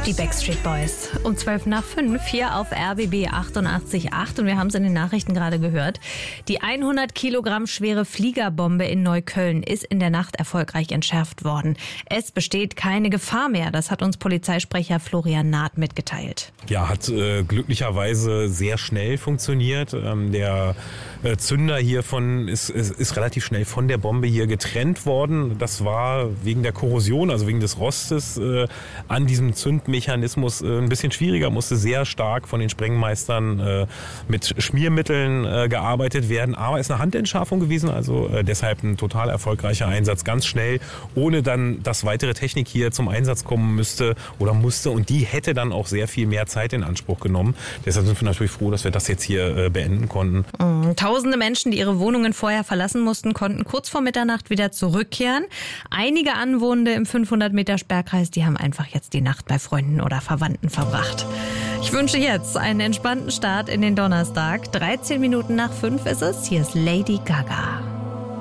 Die Backstreet Boys. Um 5:12 hier auf RBB 88,8. Und wir haben es in den Nachrichten gerade gehört. Die 100 Kilogramm schwere Fliegerbombe in Neukölln ist in der Nacht erfolgreich entschärft worden. Es besteht keine Gefahr mehr. Das hat uns Polizeisprecher Florian Naht mitgeteilt. Ja, hat glücklicherweise sehr schnell funktioniert. Der Zünder hiervon ist relativ schnell von der Bombe hier getrennt worden. Das war wegen der Korrosion, also wegen des Rostes an diesem Zündmechanismus ein bisschen schwieriger. Musste sehr stark von den Sprengmeistern mit Schmiermitteln gearbeitet werden. Aber ist eine Handentschärfung gewesen, also deshalb ein total erfolgreicher Einsatz. Ganz schnell, ohne dann, dass weitere Technik hier zum Einsatz kommen musste. Und die hätte dann auch sehr viel mehr Zeit in Anspruch genommen. Deshalb sind wir natürlich froh, dass wir das jetzt hier beenden konnten. Tausende Menschen, die ihre Wohnungen vorher verlassen mussten, konnten kurz vor Mitternacht wieder zurückkehren. Einige Anwohner im 500 Meter Sperrkreis, die haben einfach jetzt die Nacht bei Freunden oder Verwandten verbracht. Ich wünsche jetzt einen entspannten Start in den Donnerstag. 13 Minuten nach 5 ist es. Hier ist Lady Gaga.